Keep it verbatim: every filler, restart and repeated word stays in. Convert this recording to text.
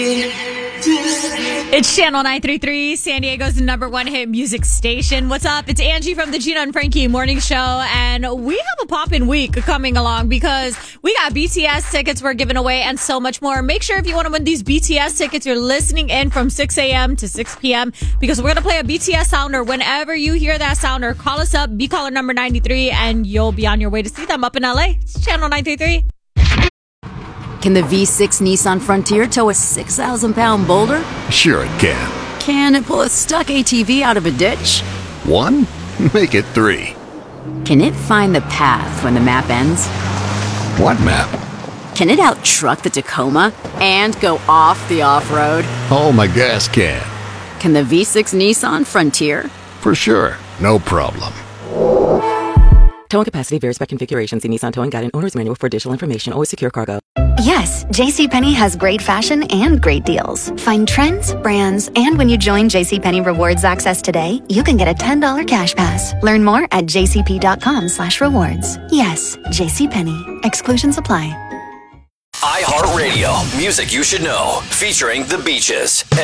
It's Channel nine three three, San Diego's number one hit music station. What's up? It's Angie from the Gina and Frankie Morning Show, and we have a poppin' week coming along because we got B T S tickets we're giving away and so much more. Make sure if you want to win these B T S tickets, you're listening in from six a.m. to six p.m. because we're going to play a B T S sounder. Whenever you hear that sounder, call us up, be caller number ninety-three, and you'll be on your way to see them up in L A. It's Channel nine three three. Can the V six Nissan Frontier tow a six thousand pound boulder? Sure it can. Can it pull a stuck A T V out of a ditch? One? Make it three. Can it find the path when the map ends? What map? Can it out-truck the Tacoma and go off the off-road? Oh, my gas can. Can the V six Nissan Frontier? For sure. No problem. Towing capacity varies by configuration. See Nissan Towing Guide and Owner's Manual for additional information. Always secure cargo. Yes, JCPenney has great fashion and great deals. Find trends, brands, and when you join JCPenney Rewards Access today, you can get a ten dollars cash pass. Learn more at jcp.com slash rewards. Yes, JCPenney. Exclusions apply. iHeartRadio, music you should know, featuring The Beaches.